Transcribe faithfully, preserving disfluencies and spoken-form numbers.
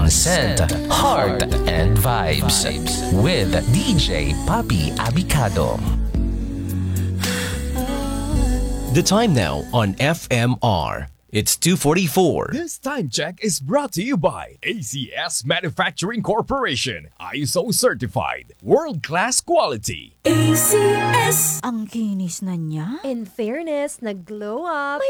ang scent, heart, and vibes with D J Papi Abicado. The time now on F M R. It's two forty-four. This time check is brought to you by A C S Manufacturing Corporation. I S O certified. World-class quality. A C S. Ang kinis na niya. In fairness, nag-glow up.